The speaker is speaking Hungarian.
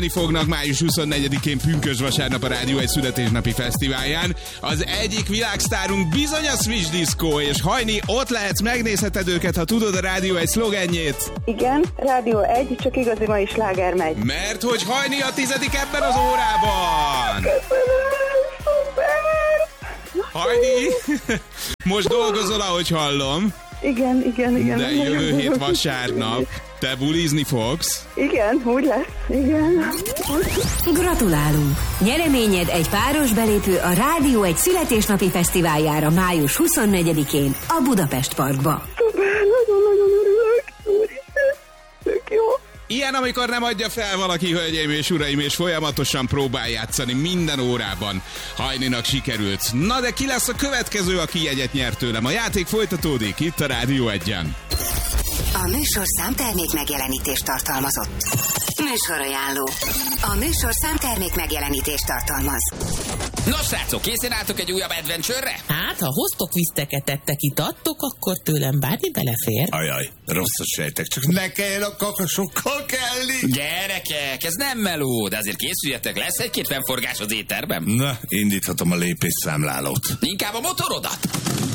fognak május 24-én pünkösd vasárnap a Rádió egy születésnapi fesztiválján. Az egyik világsztárunk bizony a Switch Disco, és Hajni, ott lehetsz, megnézheted őket, ha tudod a Rádió egy szlogenjét. Igen, Rádió 1, csak igazi mai sláger megy. Mert hogy Hajni a 10. ebben az órában. Köszönöm, szuper! Hajni, most dolgozol, ahogy hallom. Igen. De jövő hét vasárnap te bulizni fogsz. Igen, úgy lesz, igen. Gratulálunk! Nyereményed egy páros belépő a Rádió egy születésnapi fesztiváljára május 24-én a Budapest Parkba. Szuper, nagyon-nagyon örülök. Úristen, tök jó. Ilyen, amikor nem adja fel valaki, hölgyeim és uraim, és folyamatosan próbál játszani minden órában. Hajninak sikerült. Na de ki lesz a következő, aki jegyet nyert tőlem? A játék folytatódik itt a Rádió 1-en. A műsorszám termék megjelenítést tartalmazott. Műsorajánló. A műsorszám termék megjelenítést tartalmaz. Nos, srácok, készen álltok egy újabb adventure-re? Hát, ha hoztok viszteket, ettek, itattok, akkor tőlem bármi belefér. Ajaj, rosszat sejtek, csak ne kelljen a kakasokkal kelni. Gyerekek, ez nem meló, de azért készüljetek, lesz egy-két fennforgás az éterben. Na, indíthatom a lépésszámlálót. Inkább a motorodat.